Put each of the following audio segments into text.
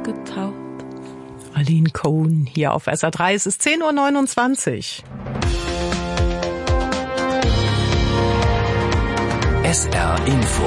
getaucht. Aline Cohn hier auf SR3. Es ist 10:29 Uhr. SR Info.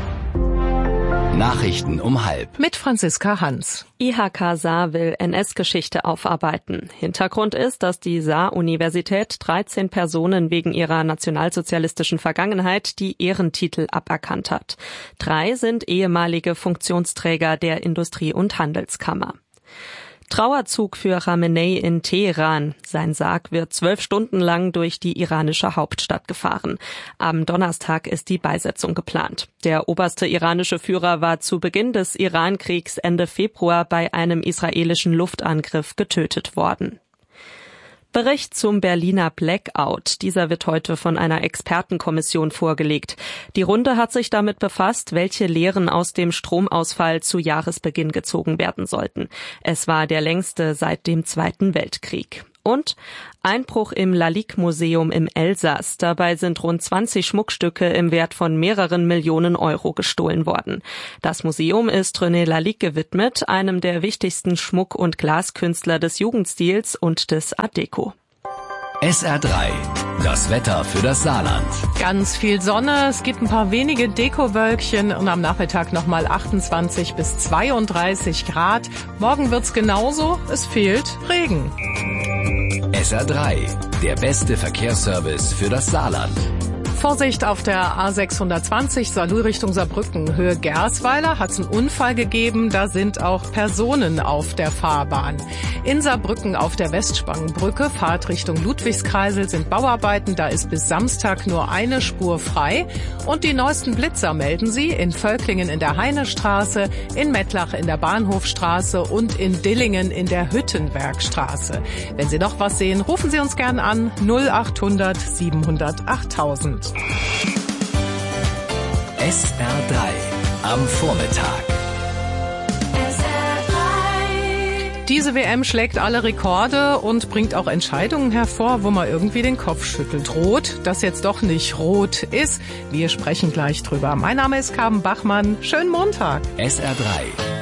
Nachrichten um 12:30. Mit Franziska Hans. IHK Saar will NS-Geschichte aufarbeiten. Hintergrund ist, dass die Saar-Universität 13 Personen wegen ihrer nationalsozialistischen Vergangenheit die Ehrentitel aberkannt hat. 3 sind ehemalige Funktionsträger der Industrie- und Handelskammer. Trauerzug für Khamenei in Teheran. Sein Sarg wird 12 Stunden lang durch die iranische Hauptstadt gefahren. Am Donnerstag ist die Beisetzung geplant. Der oberste iranische Führer war zu Beginn des Iran-Kriegs Ende Februar bei einem israelischen Luftangriff getötet worden. Bericht zum Berliner Blackout. Dieser wird heute von einer Expertenkommission vorgelegt. Die Runde hat sich damit befasst, welche Lehren aus dem Stromausfall zu Jahresbeginn gezogen werden sollten. Es war der längste seit dem Zweiten Weltkrieg. Und Einbruch im Lalique-Museum im Elsass. Dabei sind rund 20 Schmuckstücke im Wert von mehreren Millionen Euro gestohlen worden. Das Museum ist René Lalique gewidmet, einem der wichtigsten Schmuck- und Glaskünstler des Jugendstils und des Art Deco. SR3. Das Wetter für das Saarland. Ganz viel Sonne, es gibt ein paar wenige Dekowölkchen und am Nachmittag nochmal 28 bis 32 Grad. Morgen wird's genauso, es fehlt Regen. SR3. Der beste Verkehrsservice für das Saarland. Vorsicht auf der A620 Saarlouis Richtung Saarbrücken, Höhe Gersweiler, hat es einen Unfall gegeben, da sind auch Personen auf der Fahrbahn. In Saarbrücken auf der Westspangenbrücke, Fahrt Richtung Ludwigskreisel, sind Bauarbeiten, da ist bis Samstag nur eine Spur frei. Und die neuesten Blitzer melden Sie in Völklingen in der Heinestraße, in Mettlach in der Bahnhofstraße und in Dillingen in der Hüttenbergstraße. Wenn Sie noch was sehen, rufen Sie uns gern an 0800 700 8000. SR3 am Vormittag. Diese WM schlägt alle Rekorde und bringt auch Entscheidungen hervor, wo man irgendwie den Kopf schüttelt. Rot, das jetzt doch nicht rot ist. Wir sprechen gleich drüber. Mein Name ist Carmen Bachmann. Schönen Montag. SR3